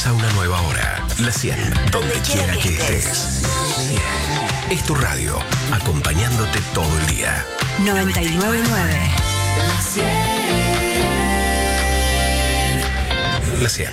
Comienza una nueva hora. La 100, donde quiera que estés. Es tu radio, acompañándote todo el día. 99.9. La 100.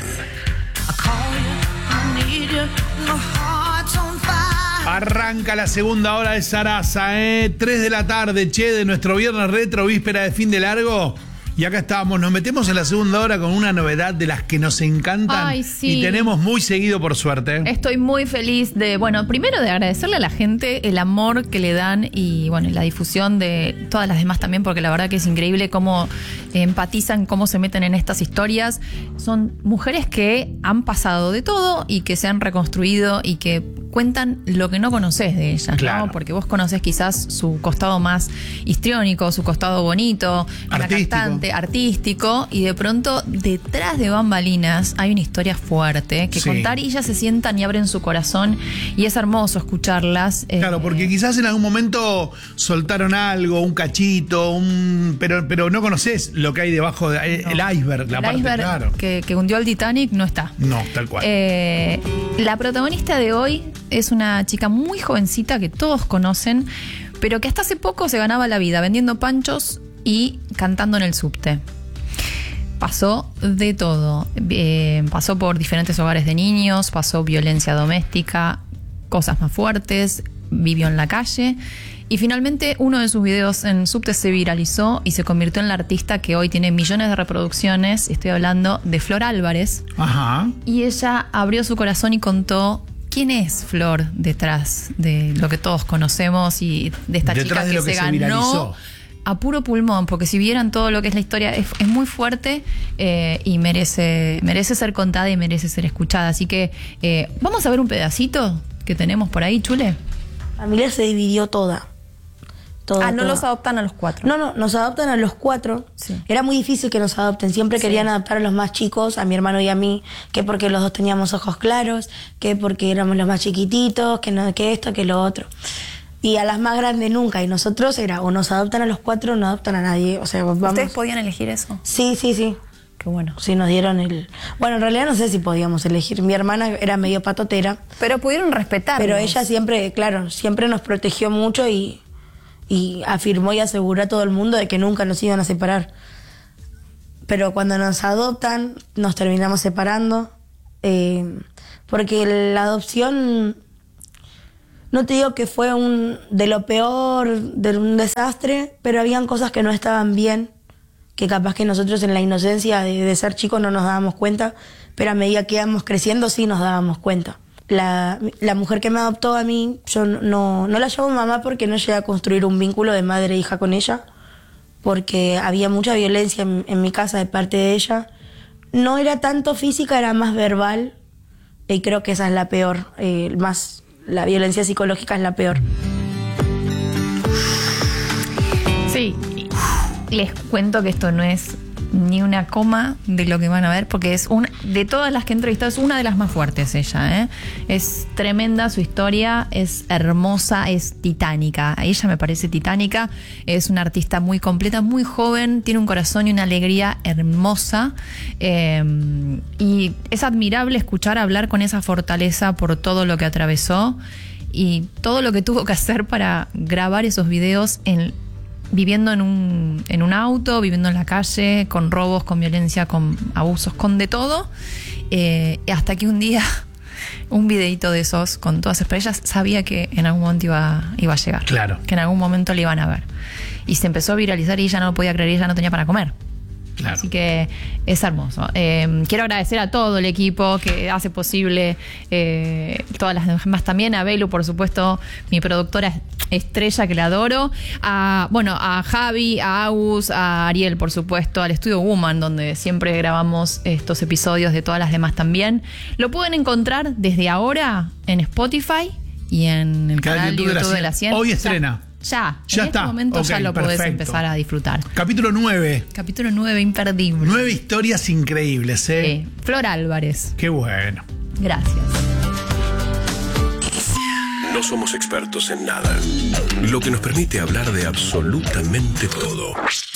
Arranca la segunda hora de Sarasa, 3 de la tarde, de nuestro viernes retro, víspera de fin de largo. Y acá estábamos, nos metemos en la segunda hora con una novedad de las que nos encantan. Ay, sí. Y tenemos muy seguido, por suerte. Estoy muy feliz primero de agradecerle a la gente el amor que le dan y la difusión de todas las demás también, porque la verdad que es increíble cómo empatizan, cómo se meten en estas historias. Son mujeres que han pasado de todo y que se han reconstruido y que cuentan lo que no conoces de ellas, claro, ¿no? Porque vos conoces quizás su costado más histriónico, su costado bonito, artístico, y de pronto detrás de bambalinas hay una historia fuerte que contar, y ellas se sientan y abren su corazón y es hermoso escucharlas. Claro, porque quizás en algún momento soltaron algo, un cachito, pero no conoces lo que hay debajo del iceberg, la parte, iceberg, claro, que hundió el Titanic, no está. No, tal cual. La protagonista de hoy es una chica muy jovencita que todos conocen, pero que hasta hace poco se ganaba la vida vendiendo panchos y cantando en el subte. Pasó de todo. Pasó por diferentes hogares de niños, pasó violencia doméstica, cosas más fuertes, vivió en la calle y finalmente uno de sus videos en subte se viralizó y se convirtió en la artista que hoy tiene millones de reproducciones. Estoy hablando de Flor Álvarez. Ajá. Y ella abrió su corazón y contó quién es Flor detrás de lo que todos conocemos y de esta chica que se ganó a puro pulmón, porque si vieran todo lo que es la historia es muy fuerte y merece ser contada y merece ser escuchada. Así que vamos a ver un pedacito que tenemos por ahí, Chule. La familia se dividió toda. No los adoptan a los 4. No, nos adoptan a los 4. Sí. Era muy difícil que nos adopten. Siempre querían adoptar a los más chicos, a mi hermano y a mí, que porque los dos teníamos ojos claros, que porque éramos los más chiquititos, que esto, que lo otro. Y a las más grandes nunca. Y nosotros o nos adoptan a los 4 o no adoptan a nadie. O sea, vamos. ¿Ustedes podían elegir eso? Sí. Qué bueno. Sí, nos dieron Bueno, en realidad no sé si podíamos elegir. Mi hermana era medio patotera. Pero pudieron respetarnos. Pero ella siempre nos protegió mucho y afirmó y aseguró a todo el mundo de que nunca nos iban a separar. Pero cuando nos adoptan, nos terminamos separando. Porque la adopción, no te digo que fue de lo peor, de un desastre, pero habían cosas que no estaban bien, que capaz que nosotros en la inocencia de ser chicos no nos dábamos cuenta, pero a medida que íbamos creciendo sí nos dábamos cuenta. La mujer que me adoptó a mí, yo no la llamo mamá porque no llegué a construir un vínculo de madre e hija con ella, porque había mucha violencia en mi casa de parte de ella. No era tanto física, era más verbal, y creo que esa es la peor, la violencia psicológica es la peor. Sí, les cuento que esto no es ni una coma de lo que van a ver, porque es de todas las que he entrevistado, es una de las más fuertes ella, Es tremenda su historia, es hermosa, es titánica. A ella me parece titánica, es una artista muy completa, muy joven, tiene un corazón y una alegría hermosa, y es admirable escuchar hablar con esa fortaleza por todo lo que atravesó y todo lo que tuvo que hacer para grabar esos videos viviendo en un auto, viviendo en la calle, con robos, con violencia, con abusos, con de todo, hasta que un día un videito de esos con todas esas estrellas sabía que en algún momento iba a llegar, claro, que en algún momento le iban a ver, y se empezó a viralizar y ella no lo podía creer, ella no tenía para comer. Claro. Así que es hermoso. Quiero agradecer a todo el equipo que hace posible todas las demás, también a Belu, por supuesto, mi productora estrella que la adoro, a Javi, a Agus, a Ariel, por supuesto, al Estudio Woman, donde siempre grabamos estos episodios, de todas las demás también. Lo pueden encontrar desde ahora en Spotify y en el canal de YouTube de la 100. Hoy estrena. Ya en está. Este momento ya lo podés empezar a disfrutar. Capítulo 9. Capítulo 9, imperdible. 9 historias increíbles, Flor Álvarez. Qué bueno. Gracias. No somos expertos en nada, lo que nos permite hablar de absolutamente todo.